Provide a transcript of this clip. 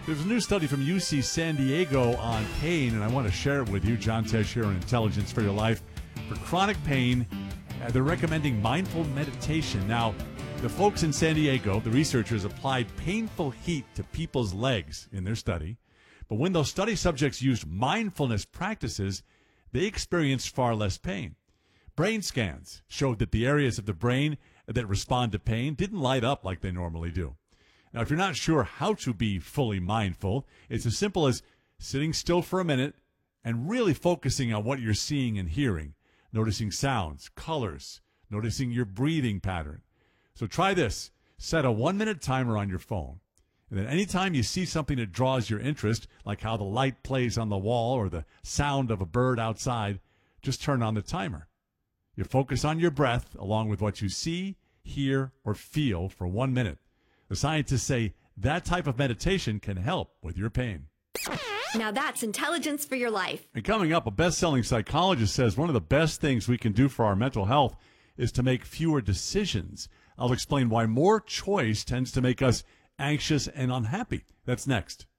There's a new study from UC San Diego on pain, and I want to share it with you. John Tesh here on Intelligence for Your Life. For chronic pain, they're recommending mindful meditation. Now, the folks in San Diego, the researchers, applied painful heat to people's legs in their study. But when those study subjects used mindfulness practices, they experienced far less pain. Brain scans showed that the areas of the brain that respond to pain didn't light up like they normally do. Now, if you're not sure how to be fully mindful, it's as simple as sitting still for a minute and really focusing on what you're seeing and hearing, noticing sounds, colors, noticing your breathing pattern. So try this. Set a 1-minute timer on your phone. And then anytime you see something that draws your interest, like how the light plays on the wall or the sound of a bird outside, just turn on the timer. You focus on your breath along with what you see, hear, or feel for 1 minute. The scientists say that type of meditation can help with your pain. Now that's Intelligence for Your Life. And coming up, a best-selling psychologist says one of the best things we can do for our mental health is to make fewer decisions. I'll explain why more choice tends to make us anxious and unhappy. That's next.